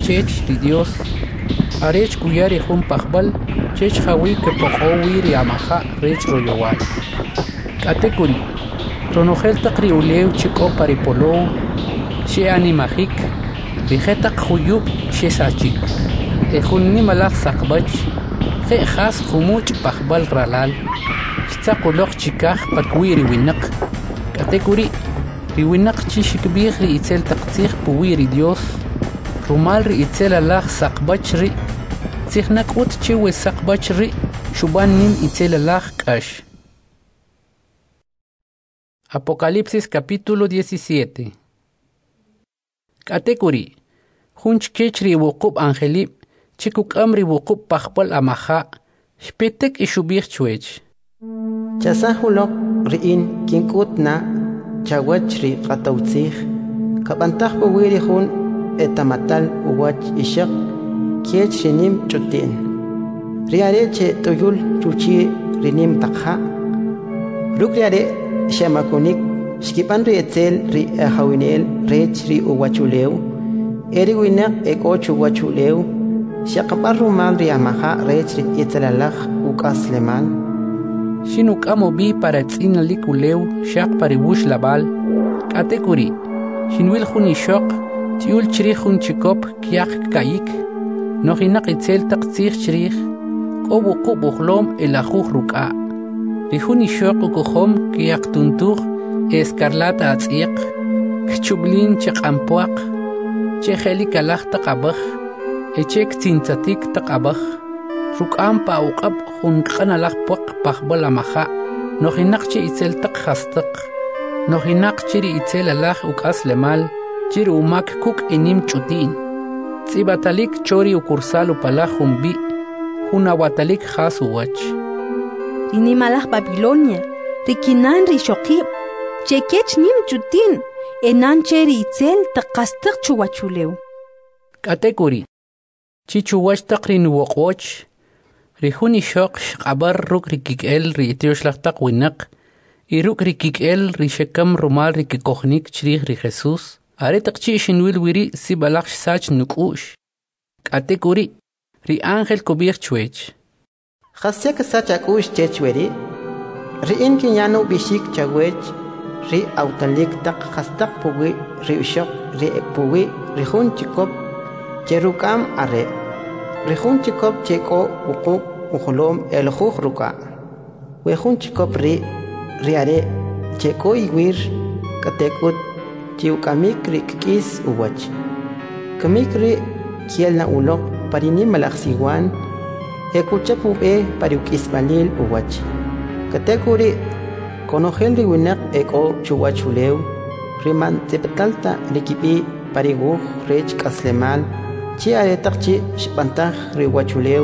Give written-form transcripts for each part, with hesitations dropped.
chech ri Dios arech kuyari jun pajbal chech jawi que poqowi ri amaja rech royowal katekuri ronojel taqri ulew chiko paripolo she animajik rijetaq juyub she sachik ejunni malaj saqbach je khas jumuch pajbal ralal staqoloq chikaj pakwiri winaq katekuri riwinaq chi shikbih ri itzel taqtzij puwiri Dios rumal ri itzel alaj saqbach ri tzijnaqut chi we saqbach ri shuban nim itzel alaj k'ash. Apocalipsis capítulo 17. Katekuri junchkech ri wuqub angelib chikukam ri wuqub pajbal amaja shpetek ishubih chwech chasahulok riin kinkutna chawach ri qatawtzij kabantaj puwiri jun etamatal uwach ishaq kiech rinim chutin riare che toyul chuchi rinim takha rukriare shamakunik shkipan ri etzel ri hawinel rech ri uwachulew eri winak eko chuwachulew shaqapar rumal ri amaja rech ri etzelalaj ukaslemal Shinuk amo bi para tzinalik ulew shaq paribush labal katekuri shinwil juni shoq tiul chri jun chikop kiaq kayik nojinak itzel taqtzij chrij qobu qubuhlom elajuj ruk'a rijuni shoq ukuhom kiaq tuntuj escarlata atziq kchublin chaqampuaq chejelik alaj taqabaj echek tintzatik taqabaj ruk'am pa uqab junq'an alaj puaq pajbal amaja nojinak chi itzel taq jastaq nojinak chiri itzel alaj uk'aslemal chiri umak kuk inim ch'utin tzibatalik chori ukursal upalaj junbi junawatalik jas uwach inimalaj Babilonia rikinan rishoqib chekech nim chutin enan cheri itzel taqastaq chuwachulew katekuri chichuwach taqrin woqwoch rijuni shoq shqabar ruk rikik'el ri itioxlaj winaq y ruk rikik'el ri shekam rumal rikikojnik chrij ri Jesús are taqchi shinwil wiri sibalaj sach nuk'ush katekuri ri ángel kubij chwech khasyak sach akush chechweri ri inkinyano bishik chawech ri autalik taq khastaq puwi ri ushok ri puwi ri jun chikop cherukam are Rejun chikop cheko uqub uxolom eljuj ruka. Wejun chikop riare cheko iwir katekut chiukamik rikis uwach. Kamik ri kielna ulok parini malaksiwan ekuchapube pariukis balil uwach. Katekuri konojel riwinak eko chuwachulew riman tepetalta rikipi pariguj rech kaslemal chi aretak chi shpantaj riwachulew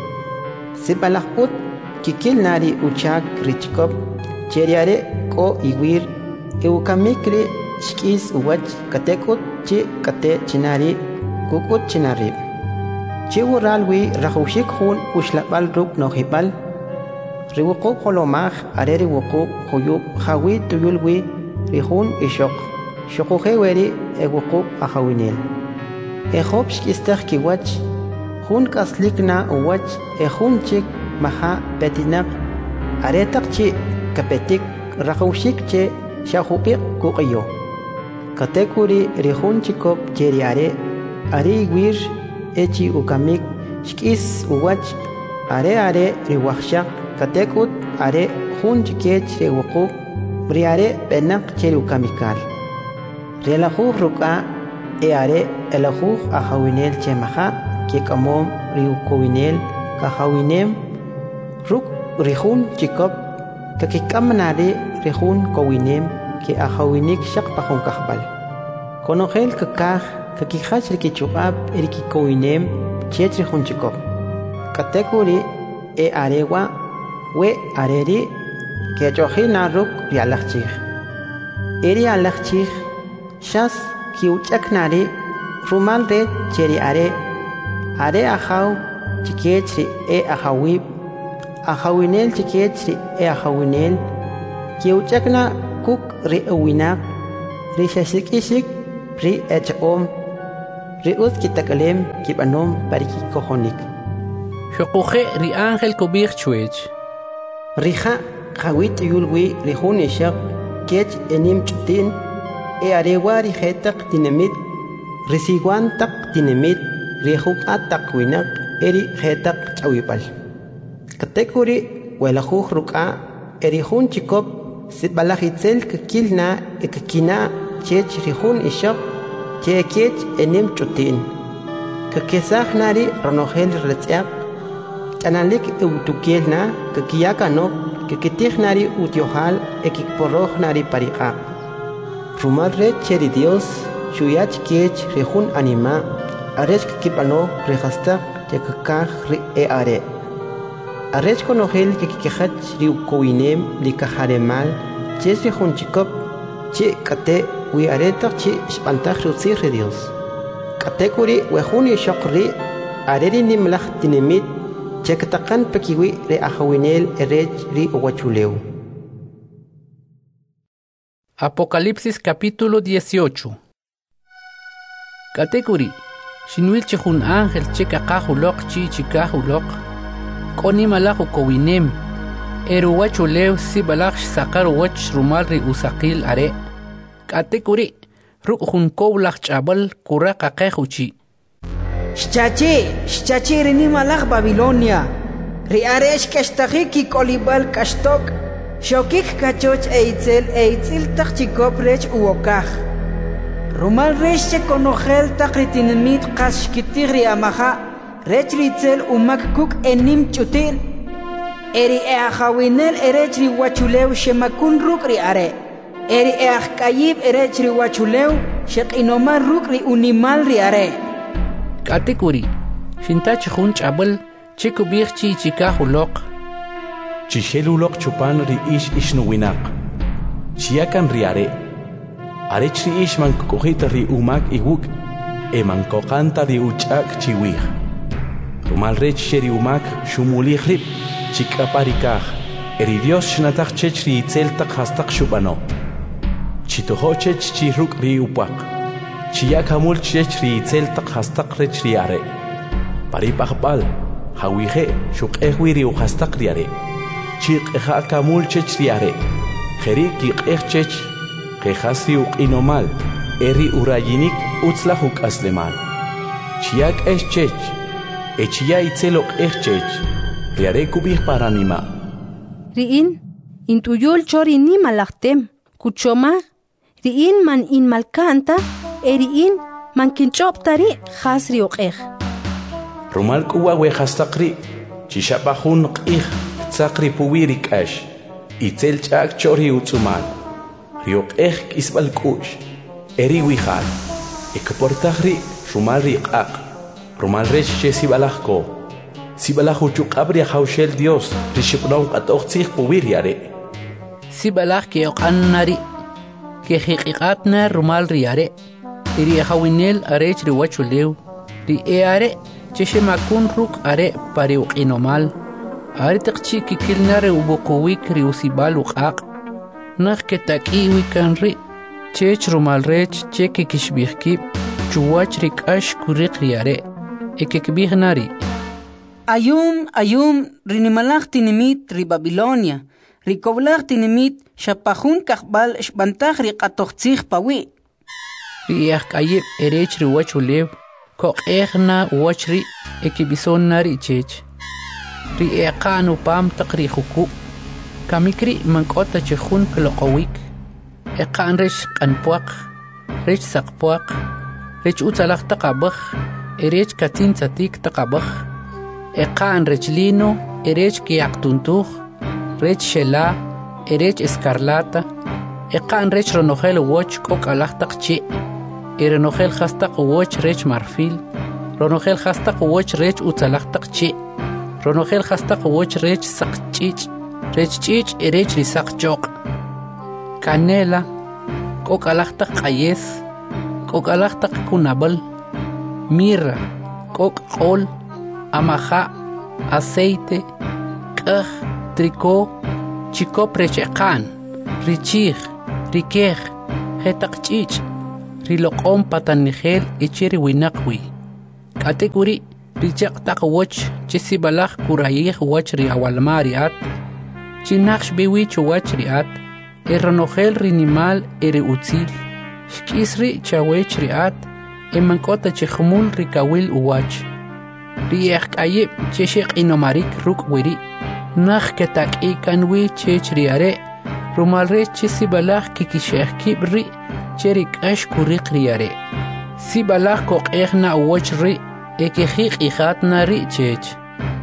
sipalajput kikil nari uchak richkop cheriare ko iwir eukamikri shkis uwach katekut chi kate chinari kukut chinari chi uralwi rajushik jun ushlabal ruk nojibal riwuqub holomaj are riwuqub huyub jawi tuyulwi rijun ishok shokujeweri ewuqub ajawinel Ejob shkistaq kiwach jun kaslikna uwach ejun chik maha petinak aretaq chi kapetik raqawshik che shajupiq kuqiyo katekuri rijun chikop cheriare ari wir echi ukamik shkis uwach are riwajshaq katekut are jun chikech rewuqub riare penak cheri ukamikal relaju ruka are elajuj ajawinel chemaja kikamom riukowinel kajawinem ruk rijun chikop kakikamnari rijun kowinem ki ajawinik shaq pajun kajbal konojel kakaj kakijach rikichubab rikikowinem chech rijun chikop katekuri arewa we areri kechojina ruk rialajchij eri alajchij shas kiuchaknari rumal de cheri are ajaw chikechri ajawib ajawinel chikechri ajawinel kiuchakna kuk ri uwinak ri shasikishik ri echom rius kitakalem kibanom pariki kohonik. Xoquje ri ángel kubir chuech. Rija khawit yulwi rihun ishaq kech enim chutin arewa rijetak tinemit risiguan tak tinemit rihuk atak winak eri jetak chawipal. Katekuri welajuj ruka erihun chikop sitbalajitzel kikilna ekikina chech rihun ishaq chekech enim chutin. Kakesaj nari ronojel retziak Analik eutukielna kakiyakano kakitijnari utiohal ekikporoj nari pariqa. Rumalre cheri Dios shuyach kech rejun anima arech kikipano rejastak yakakaj ri are. Arech konojel kikikejach riukowinem likajaremal ches rejun chikop che kate wi aretak che spantaj rutzir Dios. Katekuri wejun yishokri areri nimlaj tinemit Chekatakan pekiwi re ajawinel erech ri uwachuleu. Apocalipsis capítulo 18. Katekuri, shinwil chihun ángel chekakahulok chichikahulok, konimalaju kowinem, eruwachuleu sibalach sakar wach rumal ri usakil are. Katekuri, rukhun kowlach chabal kurakakahuchi. Shchachi rini malach Babilonia. Riaresh kashtaki kolibal kashtok. Shokik kachoch eitzil takchikop rech uokaj. Rumal resh konogel takritinmit kashkitir riamaha. Rech ritzel umak kuk enim chutin. Eri eajawinel erech riwachulew shemakun ruk riare. Eri eajkayib erech riwachulew shek inomar ruk ri unimal riare. Katekuri, shintach hunch abel, chikubir chichikahulok. Chichelulok chupan ri ish nuwinak. Chiakan riare. Arech ri ish man kokojita ri umak iwuk. Man kokanta ri uchak chiwih. Rumal rech sheri umak shumuli rip. Chikaparikaj. Eri Dios shnatach chech ri itzeltak hastak shubano. Chitoho chech chiruk ri upak. Chiyakamul chech ri itzeltak hastak rech riare. Paripakbal, hawije, shukehwi ri uhastak riare. Chikeja kamul chech riare. Jeri kikej chech, kejas ri ukinomal, eri urayinik utzlahuk aslemal. Chiyak es chech, echiya itzelok es chech, riare kubih paranima. Riin, intuyul chori ni malaktem, kuchoma, riin man in malkanta, eriin man kinchoptari khasri uqej. Rumal kuwa wejastakri, chishapahun qij, tsakri puwirik ash, itzel chak chori utzumal. Riuqej kisbal kush, eri wijal, ekportajri, rumal riqaq, rumal resh che sibalajko. Sibalaju chukabri haushel Dios, rishipnon qatoqtzij puwiriare. Sibalaj ke oqannari, ke hiqiqatna rumal riare. Iri hawinel arech riwachulew, ri eare cheshemakun ruk are pari uqinomal, are taqchi kikilnare ubukuwik ri usibal uqaq, nah ketakiwi kanri, chech rumal rech cheki kishbihkib, chuwach rik ash kurik riare, ekekbihnari. Ayum rinimalach tinimit ri Babilonia, ri koblach tinimit shapahun kakbal shbantach ri qatoqtzij pawi. Riach kayib erech ri wachulew, kok na wachri ekibison nari chech. Ri eqanu pam taqri huku, kamikri mankota chehun kloqawik. Eqan rech qanpuaq, rech saqpuaq, rech utzalaq taqabaj, erech katin tzatik taqabaj. Eqan rech lino, erech kiaqtuntuj, rech shela, erech escarlata. Eqan rech ronojel woch kok alaq chi. Erenojel hastaq woch rech marfil, ronojel hastaq woch rech utzalaqtaq chi, ronojel hastaq woch rech saqchich, rech chich erech risaq choq. Canela, kokalaqtaq qayes, kokalaqtaq kunabal, mirra, kok qol, amaja, aceite, k'aj, tricó, chikop rech eqan, richij, rikej, hetaq chich. riloqom patanigel echeri winaqwi. Katekuri richaq taqwoch chisibalaj kurayij wach ri awalmariat. Chinaqsh biwich wach riat. Eronogel rinimal ere utzil. Shkisri chawech riat. Emankota chejmul rikawil uwach. Riek ayib cheshik inomarik ruk wiri. Nakh ketak ikanwi chech riare. Rumalre chisibalaj kikishek kibri. Cherik ash kurik riare. Sibalaj kok'ejna uwach ri. Ekejik ijatna ri chech.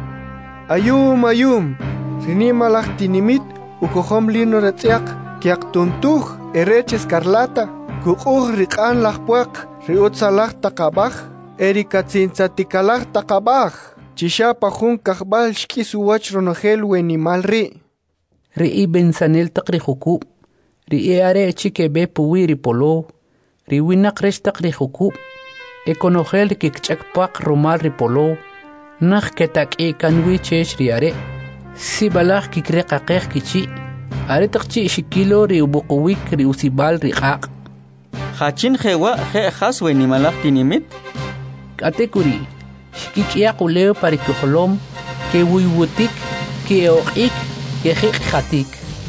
Ayum. Rinimalaj tinimit. Ukohom lino retziak. Kiak tuntuj. Erech escarlata. Kukuj rikan lajpuak. Riutzalaj takabaj. Erikatzintzatikalaj takabaj. Chishapa jun kajbal shkisuwach ronogel wenimal ri. Ri bensanel takri jukub. Ri are chike be puwiri polo. Ri winak resh takri jukub. Ekonogel kikchakpak rumal ri polo. Nakh ketak kanwi chesh ri are. Sibalaj kikrekakej kichi. Are takchi shikilo ri ubukuwik ri usibal ri qaq. Hachin jewa je haswe ni malak tinimit. Katekuri. Shkikia kuleo parikujolom. Ke wiwutik. Ke oqik. Ke hatik.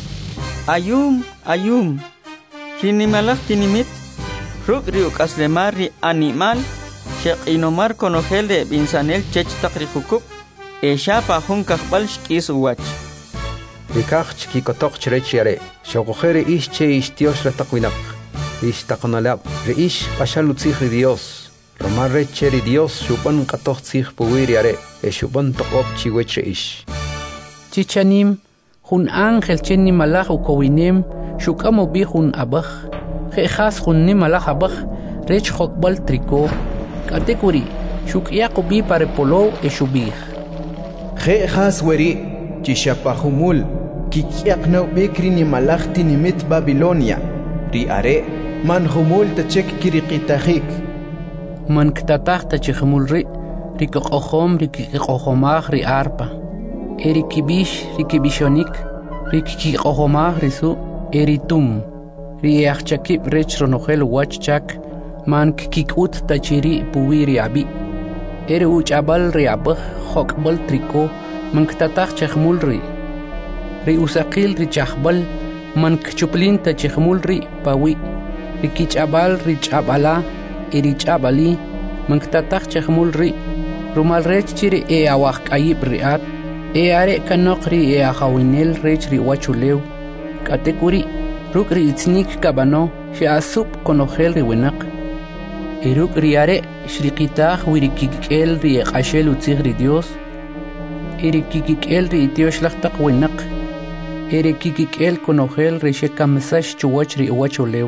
Ayum. Rini malak tinimit. Ruk riuk aslemar ri animal. Shek inomar konogel de binsanel chech takri hukub. Shapa hun kakbal shkis uwach. Rikach chikikotok chrechiare. Shokojere ish che ish tios retaquinak. Ish takonalab. Reish pashalutzig Dios. Romar recheri Dios shupan katoch tzig puwiriare. Shupan tokop chiwech reish. Chichanim. Hun ángel chen ni malaj ukowinem. Shukamo bi hun abaj. Jejas hun ni malaj abaj. Rech hokbal triko. Katekuri. Shukiako bi parepolo shubij. Jejas weri. Chishapahumul. Kikiaknau bekri ni malaj tinimit Babilonia. Riare. Man humul tachek kirikitahik. Man ktatah tachikmul ri. Rikokohom rikikohomah ri arpa. Erikibish rikibishonik. Rikikohomah risu. Eritum. Riachchakib rech ronogel wachchak. Man kikut tachiri puwiri abi. Eri uchabal riabah hokbal triko. Man ktatah chakmul ri. Ri usakil ri chakbal. Man kchuplin tachikmul ri pawi. Rikichabal richabala. Erichabali. Man ktatah chakmul ri. Rumal rech chiri awak ayib riat. Are kanokri ahawinel rech ri wachuleu. Katekuri. Ruk ri itznik kabano. Shiasup konogel ri winak. Eruk riare shriqitah wirikikel ri qashel utzig ri Dios. Erikikel ri tioshlaqtaq winak. Erikikel konogel ri shekamsash chuwach ri wachuleu.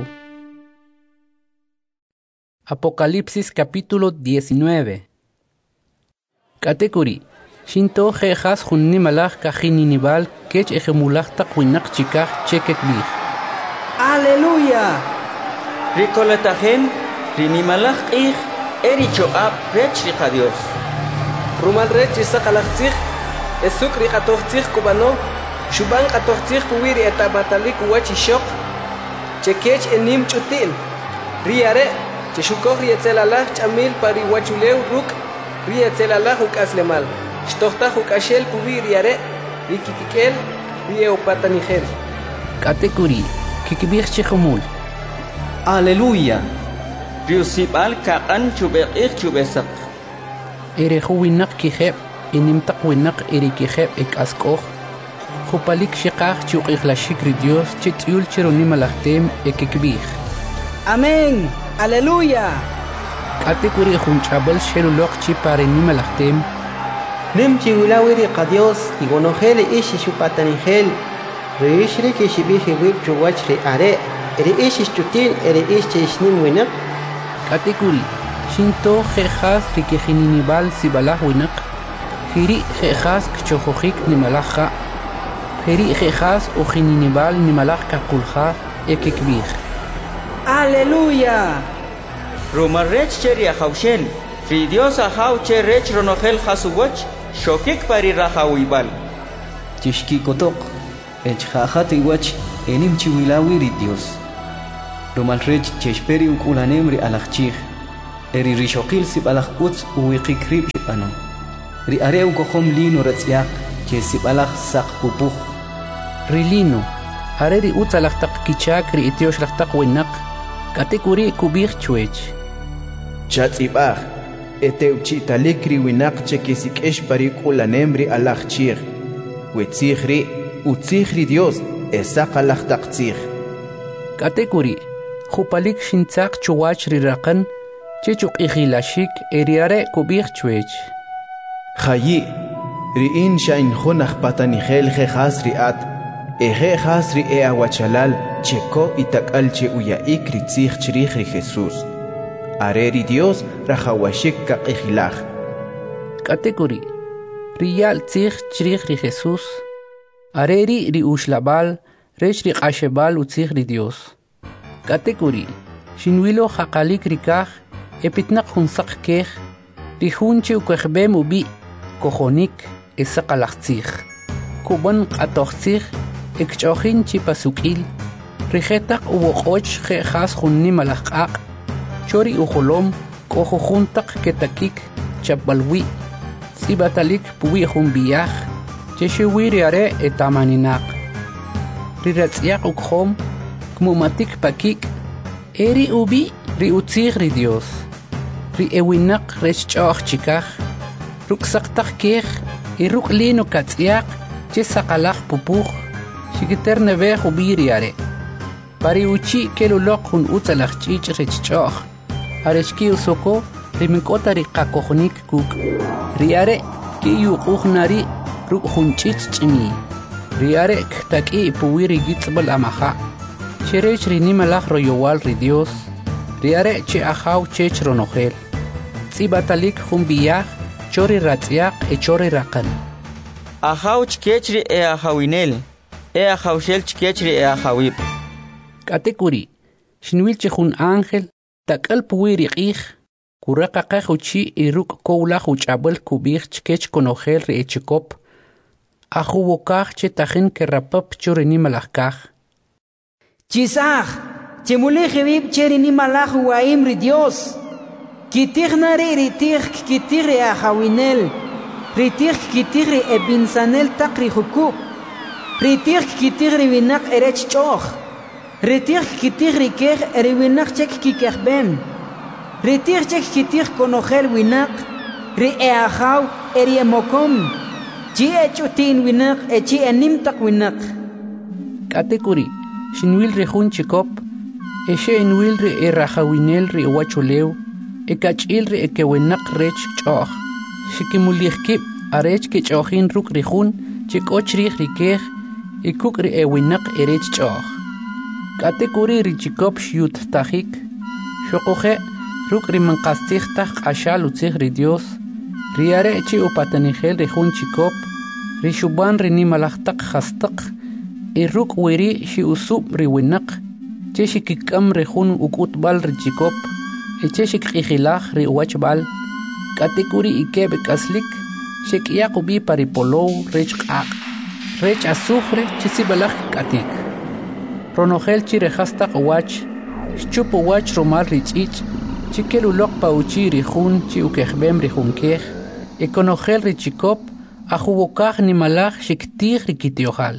Apocalipsis capítulo 19. Katekuri. Shinto jejas junni malaj kajininival kech ejemulaj taqwinak chikaj chekek bij. Aleluya. Ricolatajen, rinimalaj ij, ericho ab rech riqa Dios. Rumal rech isaqalajtzij, esuk riqatoqtzij kubano, shuban qatoqtzij puwiri etabatalik uwachishok, chekech enim chutin. Riare, cheshukoj rietzelalaj chamil pari wachuleu ruk, rietzelalaj ukaslemal. Shtohta hukashel puwiri are, rikikikel, rieopatanigel. Katekuri, kikibij chejumul. Aleluya. Riusibal kaqan chubeqij chubesak. Erejuwinak kijeb, inimtak winak erikijeb ek askoj. Jupalik shiqaj chuqijlashik ri Dios chityul chironimalajtem ekikbij. Amén. Aleluya. Katekuri junchabal sherulok chiparenimalajtem. Nem chiulawiri qadios igonogel ishi shupatanigel. Reishri kishibiji wib chuwach ri are. Eri ishi chutin eri ishi ishnin winak. Katekuri. Shinto jejas rikijininival sibalaj winak. Hiri jejas kchojojik nimalaja. Hiri jejas ujininival nimalaj kakulja ekikbij. Aleluya. Rumarrech cheri ahaushel. Fi Dios ahau che rech ronogel hasuwach. Shokik pari rahawibal. Tishkikotok. Echjajat iwach enim chiwilawiri Dios. rumal rech chesperi ukulanem ri alachchig eri rishokil sibalach uts uwiqikrib shipano ri areu kohom lino ratsiak che sibalach sak pupuj rilino areri uts alachtaq kichak ri itiosh lachtaq winaq katekuri kubig chwech chatzibaj eteuchi talikri winaq che kisikesh pari ukulanem ri alachchig wetzigri utzigri Dios esaq alachtaqtzig katekuri khupalik shintzaq chuwach riraqan chechuq ikhilashik eriare kubig chwech khayi riin shain khunakh patanigel khas riat eje khas ri awachalal cheko itakal che uya ikri tzig chrij ri Jesus areri Dios rajawashik ka ikhilaj katekuri riyal tzig chrij ri Jesus areri ri ushlabal rech ri qashebal utzig ri Dios katekuri shinwilo khaqalik rikaj epitnaq khunsaq kej ri hunchi ukhbem ubi kojonik esaqalachtzig kuban qatochtzig ekchojin chi pasukil rijetaq uwoqoch khas khunni malaqaq chori ujolom kojojuntaq ketakik chabalwi sibatalik puwi junbiyaj cheshewiri are etamaninaq riratsiaq ukhom kmumatik pakik eri ubi ri utzig ri Dios ri ewinaq rech ch'oj chikaj ruksaqtaq kej iruk lino katsiaq che saqalaq pupuj shikiter nevej ubiri are pari uchi keluloq hun utzalaq ch'ich rech ch'oj arechki usoko ri minkota ri qakojnik kuk ri are ki yuqujnari ruk hun ch'ich ch'imi ri are ktaki puwiri gitzbal amaja cherech ri nimalaj royowal ri Dios ri are che ajaw chech ronojel tzibatalik jumbiyaj chori ratsiaq chori raqan ajaw chkechri ajawinel ajawshel chkechri ajawib katekuri shinwil chejun ángel takal puwiri qij kuraqa qajuchi iruk kowla juchabel kubij chkech konojel ri echikop ajuwokaj che tajin kerapap chori nimalajkaj chisaj chemule jebib cheri nimalaj waim ri Dios kitighnari ritig kitigri ajawinel ritig kitigri ebinsanel taqri hukub ritig kitigri winaq erech ch'oj ritig kitigri kej eri winaq chek kikejben ritig chek kitig konojel winaq ri ajaw eri emokom chi echutin winaq echi enimtaq winaq katekuri shinwil ri jun chikop eshe enwil ri erajawinel ri wachulew ekach'il ri ekewinaq rech ch'oj shikimulijkib arech ke ch'ojin ruk ri jun chik'och rij ri kej ikuk ri ewinaq erech ch'oj katekuri ri chikop xyut tajik xoqoje ruk ri manqastzij taj q'axal utzij ri Dios ri are chi upatanijel ri jun chikop ri xuban ri nimalajtaq jastaq iruk wiri xi usub ri winaq che xikik'am ri jun uk'utb'al ri chikop che xikq'ijilaj ri uwachb'al katekuri ikeb k'aslik xek'yaq ubi paripolow rech q'aq' rech azufre chi sibalaj k'atik ronojel chi ri jastaq uwach xchup uwach rumal ri ch'ich' chi keluloq pa uchi ri jun chi ukejbem ri jun kej ekonojel ri chikop ajuwokaj nimalaj xiktij ri kitiojal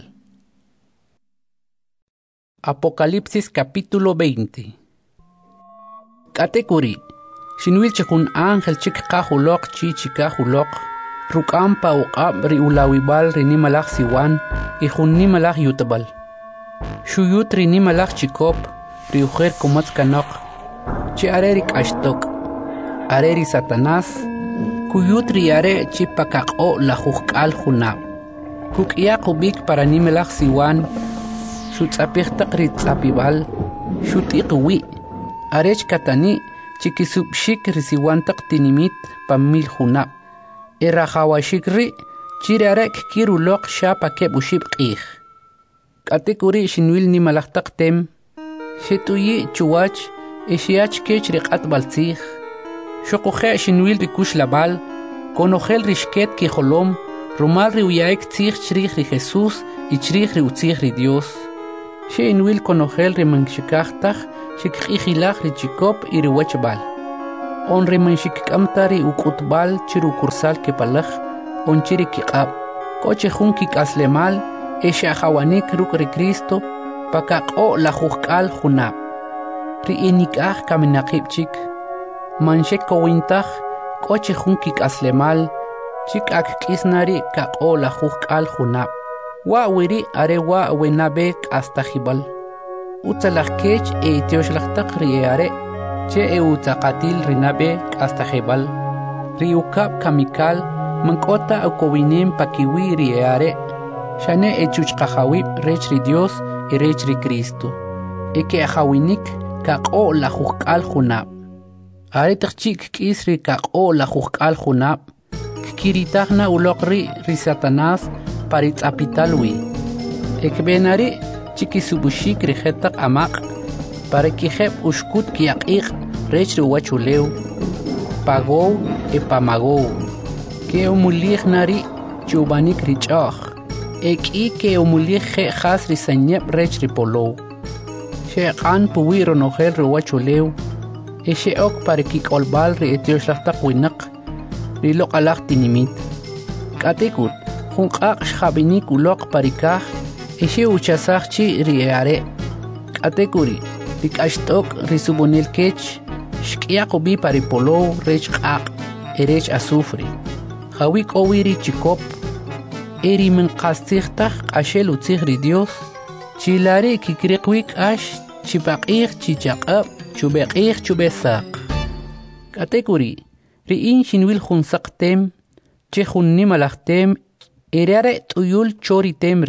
Apocalipsis capítulo 20 katekuri shinwil chejun ángel chik qajuloq chi chikajuloq ruk'am pa uq'ab ri ulawibal ri nimalaj siwan y jun nimalaj yutbal xuyut ri nimalaj chikop ri ujer komatz kanoq chi are ri k'axtok are ri Satanás kuyut ri are chi pakaq'o lajuj k'al junab kuk'yaq ubik para nimalaj siwan xutz'apijtaq ri tz'apibal xut'iq wi' arech katani chikisubxik ri siwantaq tinimit pamil junab erajawashik ri chiri arek kiruloq xapa keb uxib q'ij katekuri shinwil nimalajtaq tem xet'uyi chuwach exiach kech ri q'atb'al tzij xoqoje shinwil ri kuxlab'al konojel ri xket kijolom rumal ri uyaik tzij chrij ri Jesús y chrij ri utzij ri Dios xeinwil konojel ri manxikajtaj xikq'ijilaj ri chikop y ri wachb'al onri man xikk'amta ri uk'utb'al chi ri ukursal kipalaj onchi ri kiq'ab' k'ochi jun kik'aslemal xa'jawanik ruk' ri Cristo pa kaq'o' lajujk'al junab' ri inik'aj kaminaqib' chik man xekowintaj k'ochi jun kik'aslemal chi k'ak k'isna ri kaq'o' lajujk'al junab' wa' wiri are wa' wenab'e k'astajib'al utzalaj kech tioxlajtaq ri are che utzaqatil ri nab'e k'astajib'al ri ukab' kamikal mank'ota ukowinem pakiwi ri are xane chuchqajawib' rech ri Dios y rech ri Cristo ke'ajawinik kaq'o' lajujk'al junab' are taq chik k'is ri kaq'o' lajujk'al junab' kiritajna uloq ri Satanás pari tz'apital wi ekbenari chikisubuxik ri jetaq amaq para kijeb' uxkut kiyaq'iq' rech ri wachulew pagow pamagow ke umulij nari chubanik ri ch'oj ek'i ke umulij je jas ri sanyeb' rech ri polow xeq'an puwi ronojel ri wachulew xe'ok para kik'olb'al ri tioxlajtaq winaq ri loq'alaj tinimit k'atikut jun q'aq' xjabinik uloq parikaj xeuchasaj chi ri are k'atekuri ri k'axt'ok ri subonel kech xk'iyaq ubi pari polow rech q'aq' rech azufre jawi k'owi ri chikop eri minqastzijtaj q'axel utzij ri Dios chilari kikriqwi k'ax chipaq'ij chichaq'ab' chubeq'ij chubesaq k'atekuri ri'in xinwil jun saqtem che jun nimalajtem are t'uyul choritem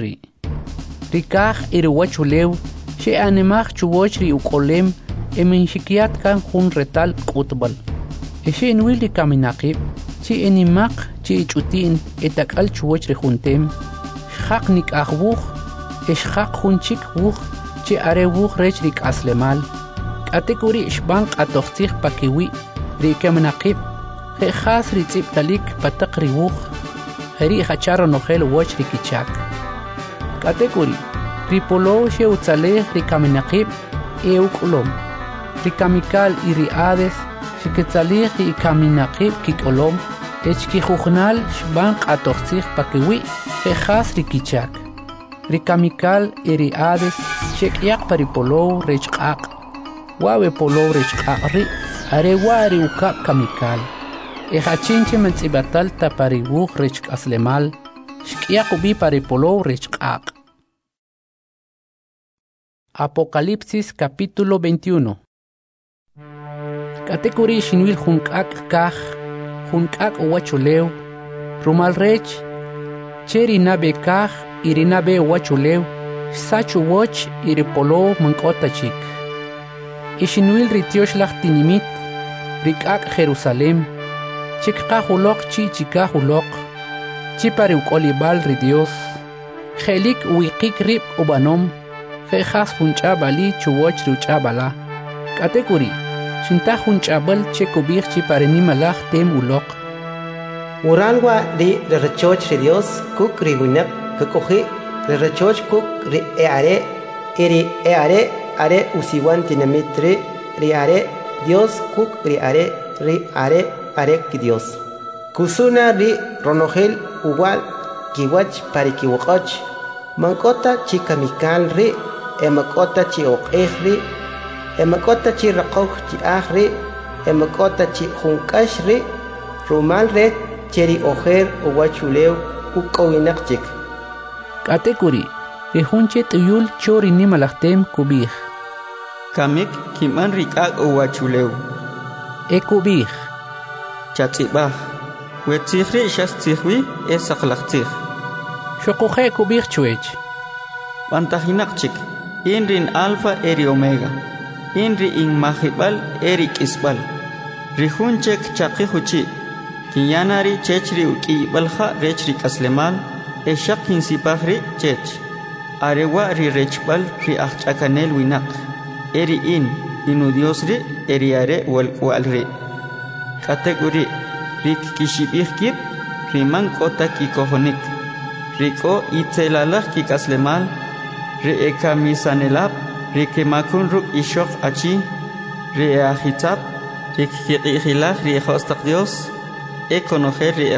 ri kaj ri wachulew xe'animaj chuwoch ri uk'olem minxikyat kan jun retal q'utb'al xe'inwil ri kaminaqib' chi inimaq chi ch'uti'n etak'al chuwoch ri juntem xjaq nik'aj wuj xjaq jun chik wuj chi are wuj rech ri k'aslemal k'atekuri xb'an q'atojtzij pakiwi ri kaminaqib' jas ri tz'ibtalik pataq ri wuj ri jachar ronojel woch ri kichak k'atekuri ri polow xeutzalej ri kaminaqib' uk'olom ri kamikal y ri hades xiketzalij ri kaminaqib' kik'olom chkijujnal xb'an q'atojtzij pakiwi jas ri kichak ri kamikal y ri hades xek'yaq pa ri polow rech q'aq' wawe polow rech q'aq' ri are wa' ri ukab' kamikal hachinche mentz'ibatal ta pari wuj rech k'aslemal xk'iyaq ubi pari polow rech q'aq' Apocalipsis capítulo 21 k'atekuri xinwil jun k'ak' kaj jun k'ak' wachulew rumal rech che ri nab'e kaj y ri nab'e wachulew xsach uwoch y ri polow mank'ota chik xinwil ri tioxlaj tinimit ri k'ak' Jerusalem chikqaj uloq chi chikaj uloq chi pari uk'olib'al ri Dios jelik wiqik rib' ub'anom jejas jun ch'ab'ali chuwoch ri uch'ab'ala k'atekuri xintaj jun ch'ab'al che kub'ij chi pari nimalaj tem uloq Uralwa ri rechoch ri Dios kuk ri winaq kuk'uji ri rechoch kuk ri are usiwan tinamit ri are Dios kuk ri are ki Dios kusuna ri ronojel uwal kiwach pari kiwaqach mankota chi kamikal ri emakota chi oq'ej ri emakota chi raqoj chi aj ri emakota chi junkash ri rumal red cheri ojer uwachulew uk'owinaq chik k'atekuri ri junche t'uyul chori nimalajtem kub'ij kamik kiman ri k'ak' uwachulew kub'ij chatz'ib'aj wetzij ri xastzijwi saqlajtzij xoquje kub'ij chwech b'antajinaq chik in rin alfa eri omega in ri inmajib'al eri k'isb'al ri jun chek chaqij uchi kinyanari chech ri uk'iyib'alja rech ri k'aslemal xaq kinsipaj ri chech arewa' ri rechb'al ri ajch'akanel winaq eri inu Dios ri eri are walk'wa'al ri k'atek'uri ri kik'ixib'ij kib' ri man k'ota kikojonik ri k'o itzelalaj kik'aslemal ri ekamisanelab ri kemakun ruk ishok achi ri ahitab ri kiqihilaj ri hostak Dios conocer ri